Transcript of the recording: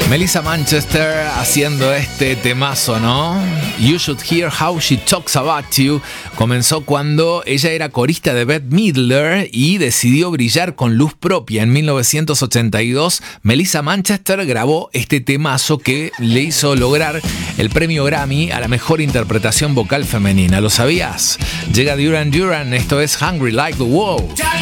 Melissa Manchester haciendo este temazo, ¿no? You Should Hear How She Talks About You. Comenzó cuando ella era corista de Bette Midler y decidió brillar con luz propia. En 1982, Melissa Manchester grabó este temazo que le hizo lograr el premio Grammy a la mejor interpretación vocal femenina. ¿Lo sabías? Llega Duran Duran, esto es Hungry Like the Wolf.